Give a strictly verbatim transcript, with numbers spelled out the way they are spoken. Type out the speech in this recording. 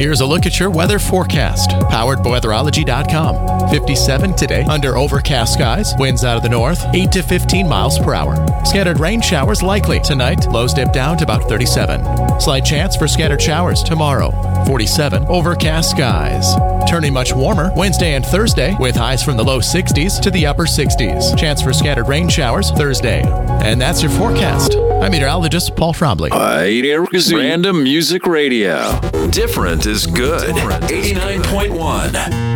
Here's a look at your weather forecast, powered by weatherology dot com. fifty-seven today, under overcast skies, winds out of the north, eight to fifteen miles per hour. Scattered rain showers likely tonight, lows dip down to about thirty-seven. Slight chance for scattered showers tomorrow, forty-seven, overcast skies. Turning much warmer Wednesday and Thursday, with highs from the low sixties to the upper sixties. Chance for scattered rain showers Thursday. And that's your forecast. I'm meteorologist Paul Trombley. Random Music Radio. Different is good. eighty-nine point one.